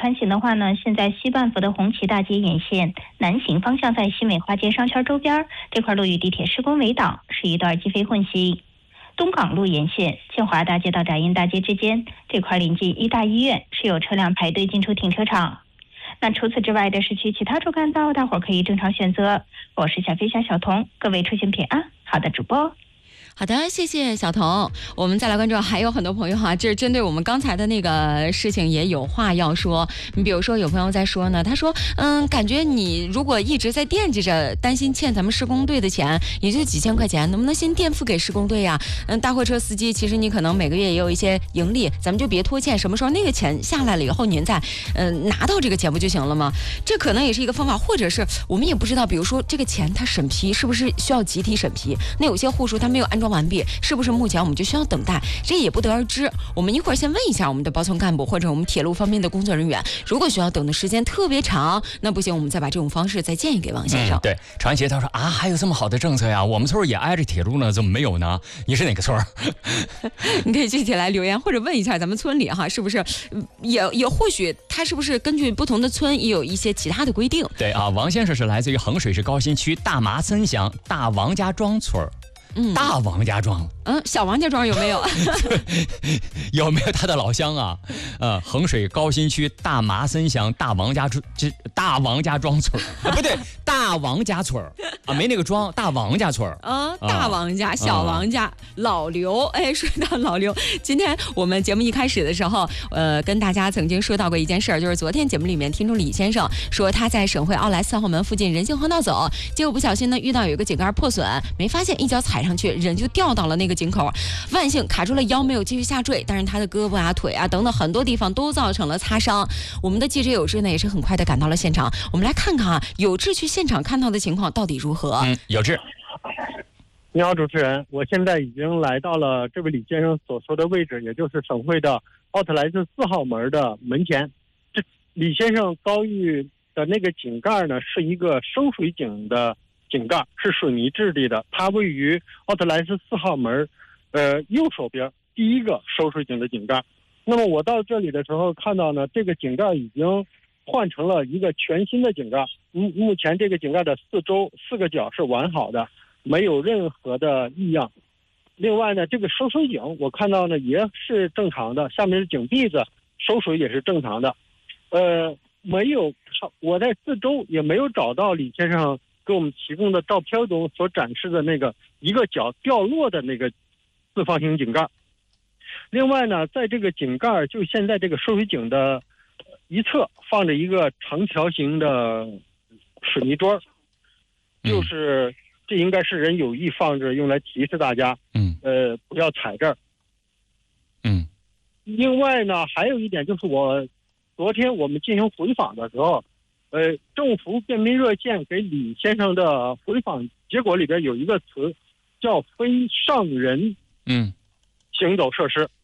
穿行的话呢，现在西半幅的红旗大街沿线南行方向在西美花街商圈周边这块路与地铁施工围挡，是一段机非混行。东港路沿线建华大街到展印大街之间这块临近医大医院，是有车辆排队进出停车场。那除此之外的市区其他主干道，大伙可以正常选择。我是小飞侠小童，各位出行平安。好的，主播。 好的，谢谢小童。我们再来关注，还有很多朋友哈，这是针对我们刚才的那个事情也有话要说。你比如说，有朋友在说呢，他说，感觉你如果一直在惦记着，担心欠咱们施工队的钱，也就几千块钱，能不能先垫付给施工队呀？大货车司机，其实你可能每个月也有一些盈利，咱们就别拖欠，什么时候那个钱下来了以后，您再拿到这个钱不就行了吗？这可能也是一个方法，或者是我们也不知道，比如说这个钱它审批是不是需要集体审批？那有些户数它没有安装完毕，是不是目前我们就需要等待？这也不得而知。我们一会儿先问一下我们的包存干部或者我们铁路方面的工作人员，如果需要等的时间特别长，那不行，我们再把这种方式再建议给王先生。 对，传奇他说啊，还有这么好的政策呀？我们村也挨着铁路呢，怎么没有呢？你是哪个村？ 你可以具体来留言或者问一下咱们村里哈，是不是也或许他是不是根据不同的村也有一些其他的规定？ 对啊，王先生是来自于衡水市高新区大麻森乡大王家庄村。大王家庄， 小王家庄有没有？ 有没有他的老乡啊？衡水高新区大麻森乡大王家庄村不对，大王家村啊，没那个庄，大王家村大王家、小王家、老刘。说到老刘，今天我们节目一开始的时候，跟大家曾经说到过一件事儿，就是昨天节目里面听众李先生说他在省会奥莱4号门附近人行横道走，结果不小心呢遇到有一个井盖破损，没发现，一脚踩上去，人就掉到了那个井口，万幸卡住了腰，没有继续下坠，但是他的胳膊啊、腿啊等等很多地方都造成了擦伤。我们的记者有志呢也是很快的赶到了现场，我们来看看啊，有志去现场看到的情况到底如何。 有志。 你好，主持人，我现在已经来到了这位李先生所说的位置，也就是省会的奥特莱斯4号门的门前。这李先生遭遇的那个井盖呢，是一个收水井的井盖，是水泥质地的，它位于奥特莱斯4号门右手边第一个收水井的井盖。那么我到这里的时候看到呢，这个井盖已经换成了一个全新的井盖。目前这个井盖的四周4个角是完好的，没有任何的异样。另外呢，这个收水井我看到呢也是正常的，下面是井壁子，收水也是正常的。没有，我在四周也没有找到李先生给我们提供的照片中所展示的那个一个角掉落的那个四方形井盖。另外呢，在这个井盖就现在这个收水井的一侧放着一个长条形的水泥砖，就是这应该是人有意放着，用来提示大家，不要踩这儿。另外呢，还有一点就是昨天我们进行回访的时候，政府便民热线给李先生的回访结果里边有一个词叫非上人行走设施。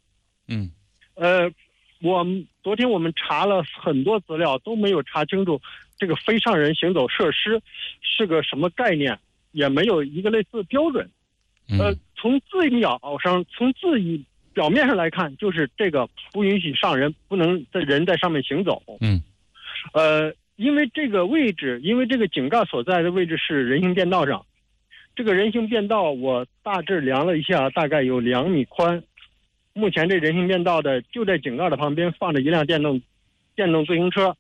昨天我们查了很多资料，都没有查清楚这个非上人行走设施是个什么概念，也没有一个类似标准。从字表面上来看，就是这个不允许上人，不能人在上面行走。因为这个位置，因为这个井盖所在的位置是人行便道上，这个人行便道我大致量了一下，大概有2米宽。目前这人行便道的就在井盖的旁边放着一辆电动自行车，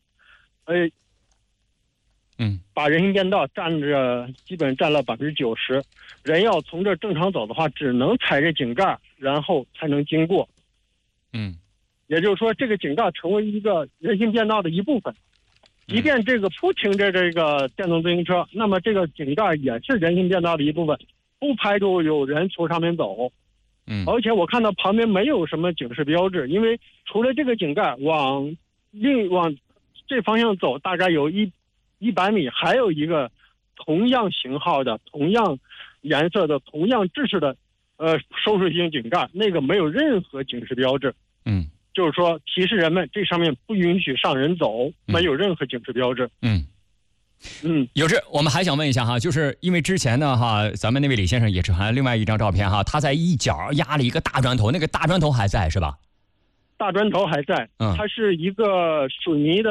把人行便道基本占了90%。人要从这正常走的话，只能踩着井盖，然后才能经过。也就是说，这个井盖成为一个人行便道的一部分。即便这个不停着这个电动自行车，那么这个井盖也是人行便道的一部分，不排除有人从上面走。而且我看到旁边没有什么警示标志，因为除了这个井盖往这方向走大概有100米，还有一个同样型号的、同样颜色的、同样制式的收水型井盖，那个没有任何警示标志。就是说提示人们这上面不允许上人走，没有任何警示标志。 有志，我们还想问一下哈，就是因为之前呢哈，咱们那位李先生也传另外一张照片哈，他在一角压了一个大砖头，那个大砖头还在是吧？ 大砖头还在，它是一个水泥的